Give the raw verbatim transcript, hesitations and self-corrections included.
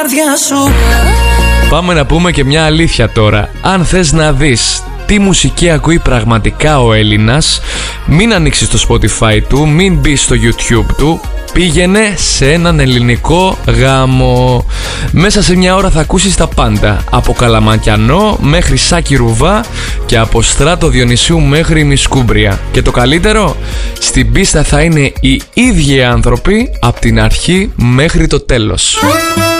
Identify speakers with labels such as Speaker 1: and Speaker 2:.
Speaker 1: Πάμε να πούμε και μια αλήθεια τώρα. Αν θες να δεις τι μουσική ακούει πραγματικά ο Έλληνας, μην ανοίξεις το Spotify του, μην μπεις στο YouTube του, πήγαινε σε έναν ελληνικό γάμο. Μέσα σε μια ώρα θα ακούσεις τα πάντα, από Καλαμακιανό μέχρι Σάκη Ρουβά και από Στράτο Διονυσίου μέχρι Μισκούμπρια. Και το καλύτερο, στην πίστα θα είναι οι ίδιοι άνθρωποι από την αρχή μέχρι το τέλος.